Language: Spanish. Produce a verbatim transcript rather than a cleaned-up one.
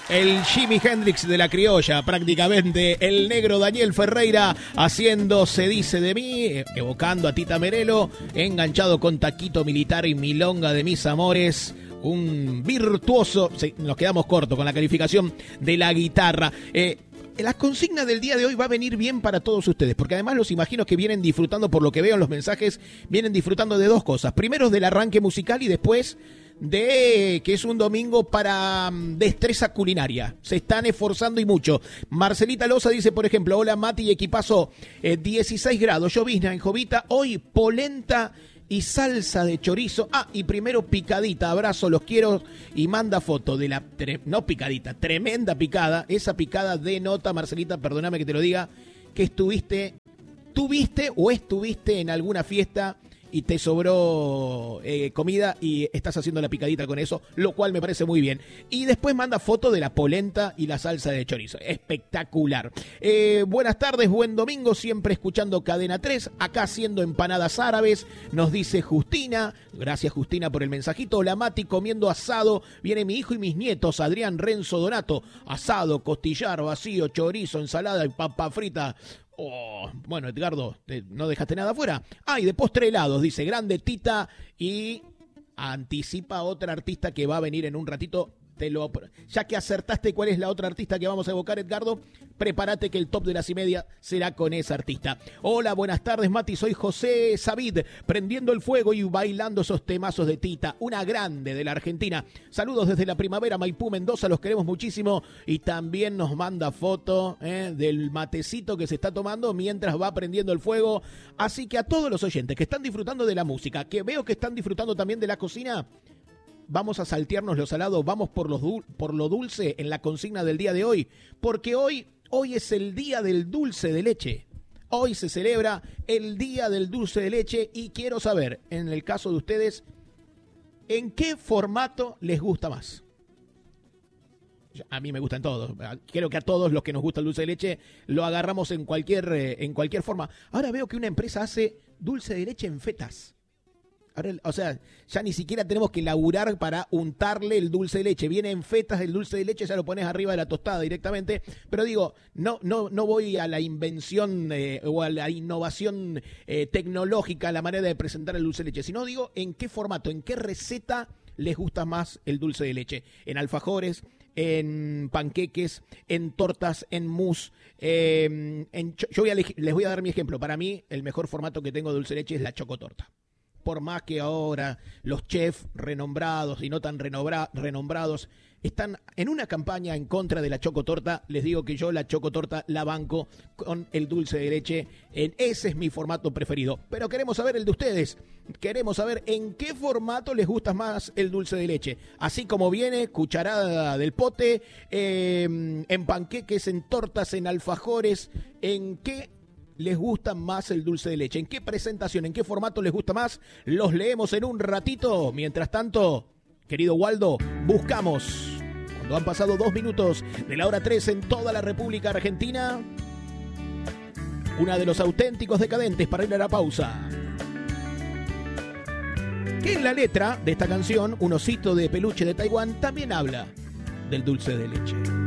El Jimi Hendrix de la criolla, prácticamente. El negro Daniel Ferreira haciendo Se dice de mí, evocando a Tita Merelo, enganchado con Taquito Militar y Milonga de mis amores. Un virtuoso, sí, nos quedamos cortos con la calificación de la guitarra. Eh, La consigna del día de hoy va a venir bien para todos ustedes, porque además los imagino que vienen disfrutando, por lo que veo en los mensajes, vienen disfrutando de dos cosas. Primero del arranque musical y después de que es un domingo para um, destreza culinaria. Se están esforzando y mucho. Marcelita Loza dice, por ejemplo, hola Mati y equipazo, eh, dieciséis grados, llovizna en Jovita, hoy polenta y salsa de chorizo. Ah, y primero picadita, abrazo, los quiero. Y manda foto de la, tre- no picadita, tremenda picada. Esa picada denota, Marcelita, perdóname que te lo diga, que estuviste, tuviste o estuviste en alguna fiesta y te sobró eh, comida y estás haciendo la picadita con eso, lo cual me parece muy bien. Y después manda foto de la polenta y la salsa de chorizo. Espectacular. Eh, buenas tardes, buen domingo, siempre escuchando Cadena tres, acá haciendo empanadas árabes, nos dice Justina. Gracias, Justina, por el mensajito. Hola, Mati, comiendo asado. Viene mi hijo y mis nietos, Adrián, Renzo, Donato. Asado, costillar, vacío, chorizo, ensalada y papa frita. Oh, bueno, Edgardo, no dejaste nada afuera. Ah, y de postre helados, dice Grande Tita, y anticipa otra artista que va a venir en un ratito. Te lo, ya que acertaste cuál es la otra artista que vamos a evocar, Edgardo, prepárate que el top de las y media será con esa artista. Hola, buenas tardes, Mati, soy José Savid, prendiendo el fuego y bailando esos temazos de Tita, una grande de la Argentina. Saludos desde la primavera, Maipú, Mendoza, los queremos muchísimo. Y también nos manda foto eh, del matecito que se está tomando mientras va prendiendo el fuego. Así que a todos los oyentes que están disfrutando de la música, que veo que están disfrutando también de la cocina, vamos a saltearnos lo salado, vamos por, los dul- por lo dulce en la consigna del día de hoy, porque hoy, hoy es el día del dulce de leche. Hoy se celebra el día del dulce de leche y quiero saber, en el caso de ustedes, ¿en qué formato les gusta más? A mí me gustan todos. Creo que a todos los que nos gusta el dulce de leche lo agarramos en cualquier, en cualquier forma. Ahora veo que una empresa hace dulce de leche en fetas. Ahora, o sea, ya ni siquiera tenemos que laburar para untarle el dulce de leche. Viene en fetas el dulce de leche, ya lo pones arriba de la tostada directamente. Pero digo, no, no, no voy a la invención eh, o a la innovación eh, tecnológica, la manera de presentar el dulce de leche, sino digo en qué formato, en qué receta les gusta más el dulce de leche. En alfajores, en panqueques, en tortas, en mousse. Eh, en, yo voy a elegir, les voy a dar mi ejemplo. Para mí, el mejor formato que tengo de dulce de leche es la chocotorta. Por más que ahora los chefs renombrados y no tan renombra- renombrados están en una campaña en contra de la chocotorta, les digo que yo la chocotorta la banco con el dulce de leche. En ese es mi formato preferido. Pero queremos saber el de ustedes. Queremos saber en qué formato les gusta más el dulce de leche. Así como viene, cucharada del pote, eh, en panqueques, en tortas, en alfajores, en qué les gusta más el dulce de leche. ¿En qué presentación, en qué formato les gusta más? Los leemos en un ratito. Mientras tanto, querido Waldo, buscamos, cuando han pasado dos minutos de la hora tres en toda la República Argentina, una de los auténticos decadentes para ir a la pausa. Que en la letra de esta canción, un osito de peluche de Taiwán también habla del dulce de leche.